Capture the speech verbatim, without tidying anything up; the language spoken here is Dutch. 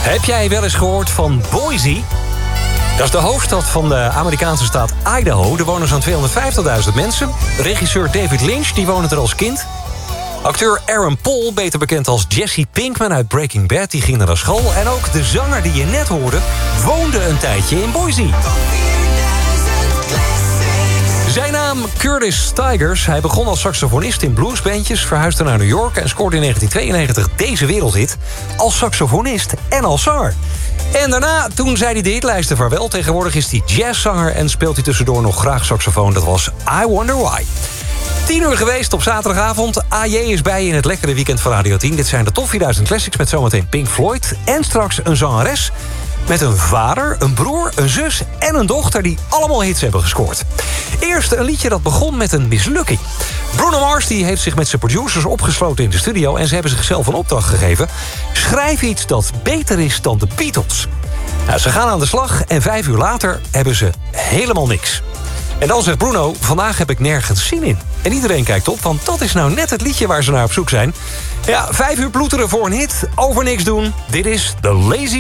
Heb jij wel eens gehoord van Boise? Dat is de hoofdstad van de Amerikaanse staat Idaho. Er wonen zo'n tweehonderdvijftigduizend mensen. Regisseur David Lynch, die woonde er als kind. Acteur Aaron Paul, beter bekend als Jesse Pinkman uit Breaking Bad, die ging naar school. En ook de zanger die je net hoorde, woonde een tijdje in Boise. Zijn naam Curtis Tigers. Hij begon als saxofonist in bluesbandjes, verhuisde naar New York en scoorde in negentien tweeënnegentig deze wereldhit als saxofonist en als zanger. En daarna, toen zei hij de hitlijsten vaarwel. Tegenwoordig is hij jazzzanger en speelt hij tussendoor nog graag saxofoon. Dat was I Wonder Why. tien uur geweest op zaterdagavond. A J is bij je in het lekkere weekend van Radio tien. Dit zijn de Top vierduizend Classics met zometeen Pink Floyd. En straks een zangeres met een vader, een broer, een zus en een dochter die allemaal hits hebben gescoord. Eerst een liedje dat begon met een mislukking. Bruno Mars die heeft zich met zijn producers opgesloten in de studio en ze hebben zichzelf een opdracht gegeven. Schrijf iets dat beter is dan de Beatles. Nou, ze gaan aan de slag en vijf uur later hebben ze helemaal niks. En dan zegt Bruno, vandaag heb ik nergens zin in. En iedereen kijkt op, want dat is nou net het liedje waar ze naar op zoek zijn. Ja, vijf uur ploeteren voor een hit, over niks doen. Dit is The Lazy